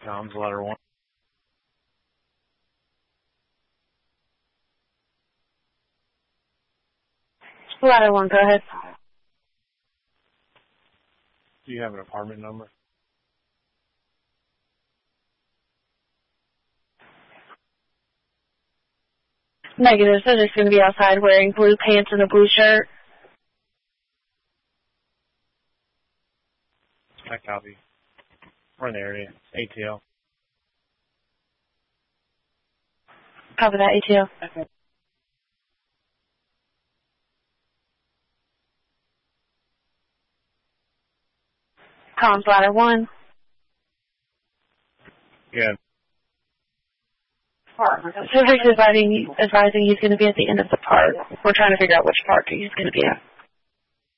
Tom's ladder 1. Ladder 1, go ahead. Do you have an apartment number? Negative, so just going to be outside wearing blue pants and a blue shirt. I copy. We're in the area. ATL. Copy that, ATL. Okay. Tom's ladder 1. Yeah. Pacific's advising he's going to be at the end of the park. We're trying to figure out which park he's going to be at.